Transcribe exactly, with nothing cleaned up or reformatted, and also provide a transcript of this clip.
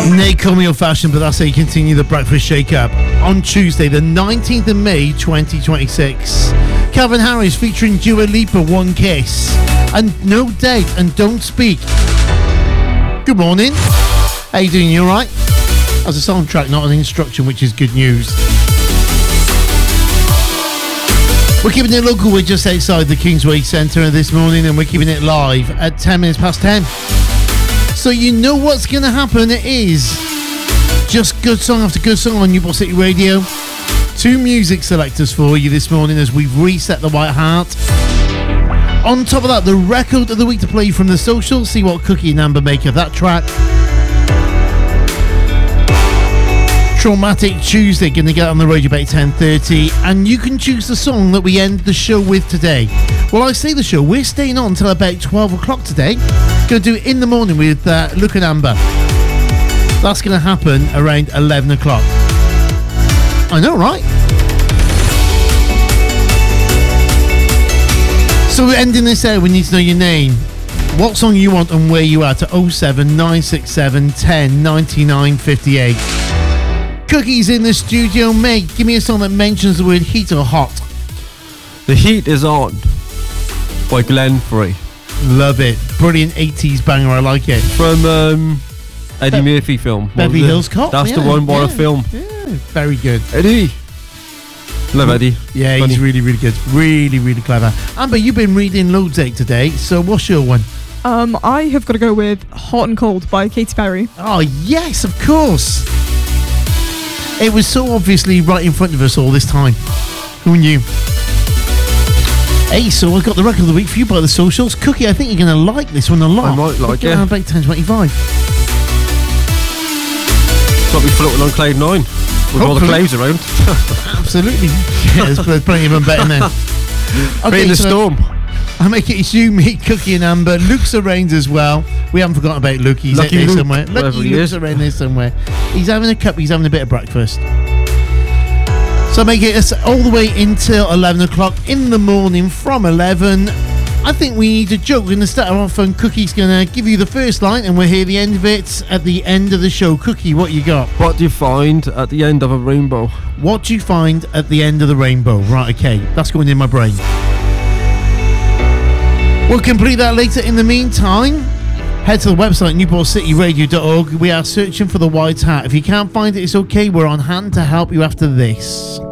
They call me old fashioned, but that's how you continue the breakfast shake up on Tuesday, the nineteenth of May, twenty twenty-six. Calvin Harris featuring Dua Lipa, One Kiss, and No Doubt and Don't Speak. Good morning. How you doing? You alright? As a soundtrack, not an instruction, which is good news. We're keeping it local. We're just outside the Kingsway Centre this morning, and we're keeping it live at ten minutes past ten. So you know what's going to happen. It is just good song after good song on Newport City Radio. Two music selectors for you this morning as we've reset the White Heart. On top of that, the record of the week to play from the socials. See what Cookie and Amber make of that track. Traumatic Tuesday, going to get on the road about ten thirty, and you can choose the song that we end the show with today. Well, I say the show, we're staying on until about twelve o'clock today. Going to do it in the morning with uh, Luke and Amber. That's going to happen around eleven o'clock. I know, right? So we're ending this out. We need to know your name, what song you want, and where you are to oh seven nine six seven ten ninety-nine fifty-eight. Cookie's in the studio. Mate, give me a song that mentions the word heat or hot. The Heat Is On by Glenn Frey. Love it. Brilliant eighties banger. I like it. From um, Eddie Be- Murphy film. Beverly Hills Cop. That's yeah, the one. What yeah, a film. Yeah, very good. Eddie. Love Eddie. Yeah, Funny. He's really, really good. Really, really clever. Amber, you've been reading loads out today. So what's your one? Um, I have got to go with Hot and Cold by Katy Perry. Oh, yes, of course. It was so obviously right in front of us all this time. Who knew? Hey, so I got the record of the week for you by the socials. Cookie, I think you're going to like this one a lot. I might like it. it. About ten twenty-five. Got me floating on cloud nine with all the clouds around. Absolutely. Yeah, there's, there's plenty of them better than that. Okay, in the so storm. I make it you, me, Cookie and Amber. Luke's around as well. We haven't forgotten about Luke. He's Lucky out there Luke, somewhere. wherever Lucky he Luke's is. around there somewhere. He's having a cup. He's having a bit of breakfast. So make it us all the way until eleven o'clock in the morning. From eleven, I think we need a joke. We're going to start off, and Cookie's going to give you the first line, and we'll hear the end of it at the end of the show. Cookie, what you got? What do you find at the end of a rainbow? What do you find at the end of the rainbow? Right, okay, that's going in my brain. We'll complete that later. In the meantime, head to the website newport city radio dot org. We are searching for the White Hat. If you can't find it, it's okay. We're on hand to help you after this.